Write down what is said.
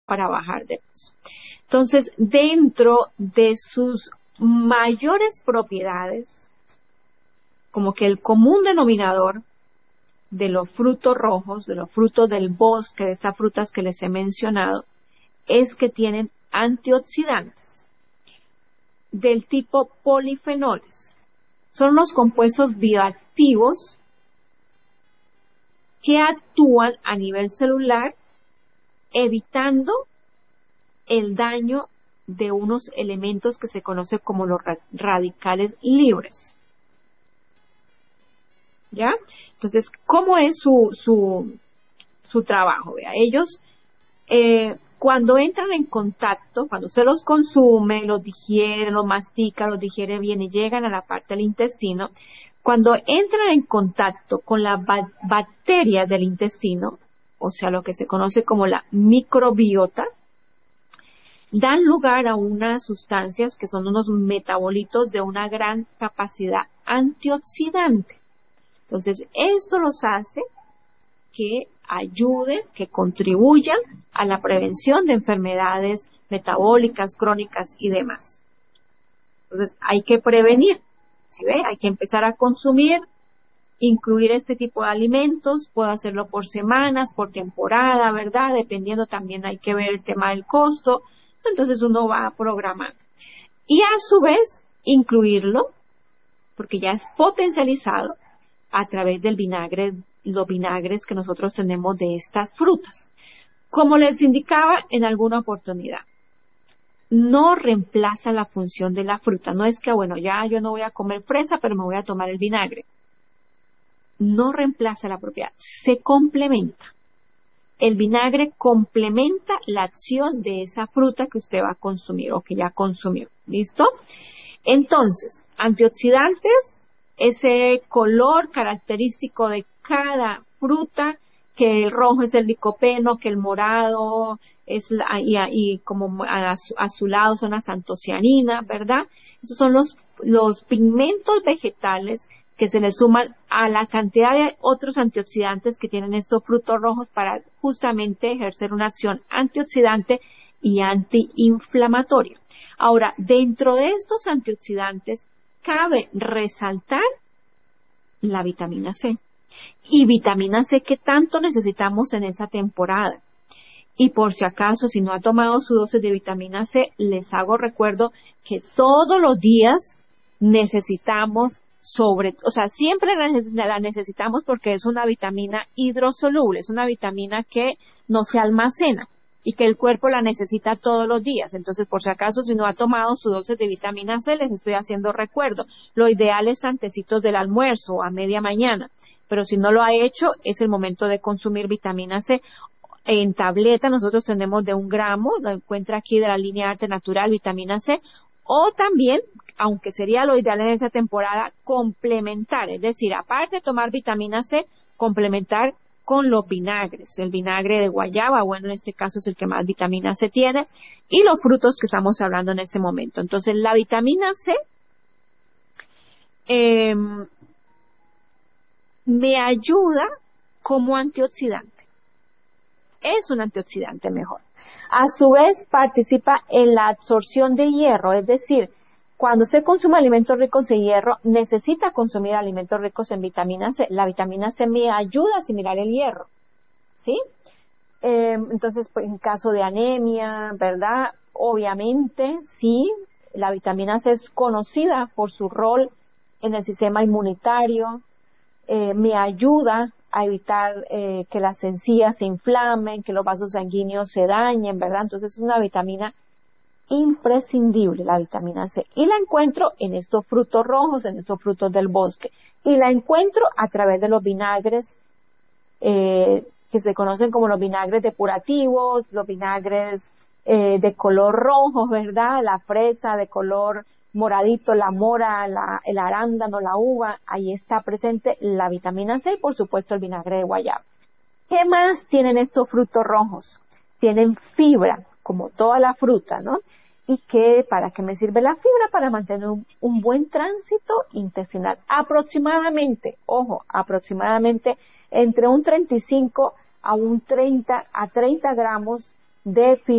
para bajar de peso. Entonces, dentro de sus mayores propiedades, como que el común denominador de los frutos rojos, de los frutos del bosque, de estas frutas que les he mencionado, es que tienen antioxidantes del tipo polifenoles. Son los compuestos bioactivos que actúan a nivel celular evitando el daño de unos elementos que se conocen como los radicales libres. ¿Ya? Entonces, ¿cómo es su trabajo? Vea, ellos, cuando entran en contacto, cuando se los consume, los digiere, los mastica, los digiere bien y llegan a la parte del intestino, cuando entran en contacto con las bacterias del intestino, o sea, lo que se conoce como la microbiota, dan lugar a unas sustancias que son unos metabolitos de una gran capacidad antioxidante. Entonces, esto los hace que ayuden, que contribuyan a la prevención de enfermedades metabólicas, crónicas y demás. Entonces, hay que prevenir, ¿sí ve? Hay que empezar a consumir, incluir este tipo de alimentos, puedo hacerlo por semanas, por temporada, ¿verdad? Dependiendo también hay que ver el tema del costo, entonces uno va programando. Y a su vez, incluirlo, porque ya es potencializado, a través del vinagre, los vinagres que nosotros tenemos de estas frutas. Como les indicaba en alguna oportunidad, no reemplaza la función de la fruta. No es que, bueno, ya yo no voy a comer fresa, pero me voy a tomar el vinagre. No reemplaza la propiedad, se complementa. El vinagre complementa la acción de esa fruta que usted va a consumir o que ya consumió. ¿Listo? Entonces, antioxidantes, ese color característico de cada fruta, que el rojo es el licopeno, que el morado es y como azulado son las antocianinas, ¿verdad? Esos son los pigmentos vegetales que se le suman a la cantidad de otros antioxidantes que tienen estos frutos rojos para justamente ejercer una acción antioxidante y antiinflamatoria. Ahora, dentro de estos antioxidantes, cabe resaltar la vitamina C. Y vitamina C que tanto necesitamos en esa temporada. Y por si acaso, si no ha tomado su dosis de vitamina C, les hago recuerdo que todos los días necesitamos siempre la necesitamos porque es una vitamina hidrosoluble, es una vitamina que no se almacena y que el cuerpo la necesita todos los días. Entonces, por si acaso, si no ha tomado su dosis de vitamina C, les estoy haciendo recuerdo. Lo ideal es antecitos del almuerzo o a media mañana, pero si no lo ha hecho, es el momento de consumir vitamina C. En tableta nosotros tenemos de 1 gramo, lo encuentra aquí de la línea Arte Natural, vitamina C, o también, aunque sería lo ideal en esa temporada, complementar, es decir, aparte de tomar vitamina C, complementar con los vinagres. El vinagre de guayaba, bueno, en este caso es el que más vitamina C tiene, y los frutos que estamos hablando en este momento. Entonces, la vitamina C me ayuda como antioxidante. Es un antioxidante mejor. A su vez, participa en la absorción de hierro, es decir, cuando se consume alimentos ricos en hierro, necesita consumir alimentos ricos en vitamina C. La vitamina C me ayuda a asimilar el hierro, ¿sí? Entonces, pues, en caso de anemia, ¿verdad? Obviamente, sí, la vitamina C es conocida por su rol en el sistema inmunitario, me ayuda a evitar que las encías se inflamen, que los vasos sanguíneos se dañen, ¿verdad? Entonces es una vitamina imprescindible, la vitamina C. Y la encuentro en estos frutos rojos, en estos frutos del bosque. Y la encuentro a través de los vinagres que se conocen como los vinagres depurativos, los vinagres de color rojo, ¿verdad? La fresa de color moradito, la mora, el arándano, la uva, ahí está presente la vitamina C y por supuesto el vinagre de guayaba. ¿Qué más tienen estos frutos rojos? Tienen fibra, como toda la fruta, ¿no? ¿Y para qué me sirve la fibra? Para mantener un buen tránsito intestinal. Aproximadamente, ojo, aproximadamente entre un 35 a 30 gramos de fibra